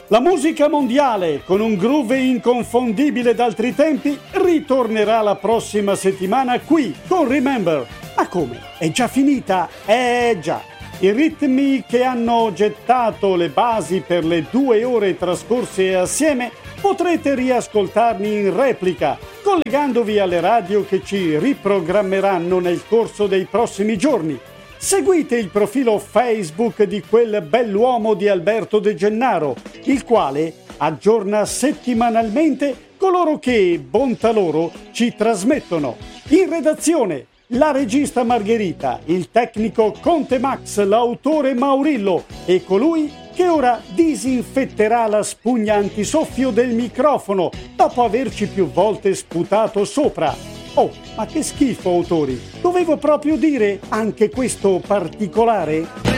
La musica mondiale, con un groove inconfondibile d'altri tempi, ritornerà la prossima settimana qui con Remember. Ma come? È già finita? Già! I ritmi che hanno gettato le basi per le 2 ore trascorse assieme potrete riascoltarli in replica, collegandovi alle radio che ci riprogrammeranno nel corso dei prossimi giorni. Seguite il profilo Facebook di quel bell'uomo di Alberto De Gennaro, il quale aggiorna settimanalmente coloro che, bontà loro, ci trasmettono. In redazione, la regista Margherita, il tecnico Conte Max, l'autore Maurillo e colui che ora disinfetterà la spugna antisoffio del microfono dopo averci più volte sputato sopra. Oh, ma che schifo, autori! Dovevo proprio dire anche questo particolare?